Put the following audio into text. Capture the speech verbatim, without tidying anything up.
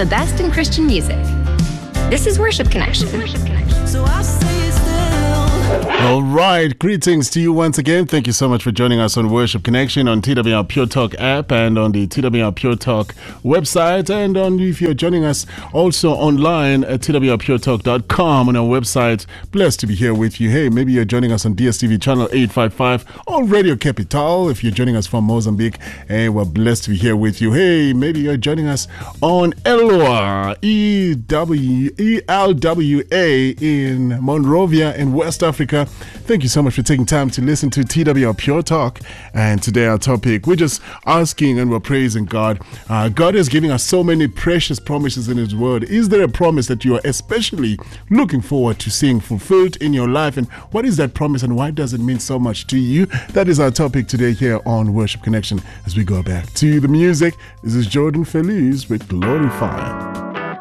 the best in Christian music. This is Worship Connection. So I say still. All right, greetings to you once again. Thank you so much for joining us on Worship Connection on T W R Pure Talk app and on the T W R Pure Talk website, and on if you're joining us also online at T W R pure talk dot com on our website. Blessed to be here with you. Hey, maybe you're joining us on D S T V channel eight fifty-five or Radio Capital. If you're joining us from Mozambique, hey, we're blessed to be here with you. Hey, maybe you're joining us on Elwa, E W E L W A in Monrovia in West Africa. Thank you so much for taking time to listen to T W R Pure Talk. And today our topic, we're just asking and we're praising God. Uh, God is giving us so many precious promises in His Word. Is there a promise that you are especially looking forward to seeing fulfilled in your life? And what is that promise and why does it mean so much to you? That is our topic today here on Worship Connection as we go back to the music. This is Jordan Feliz with Glorify.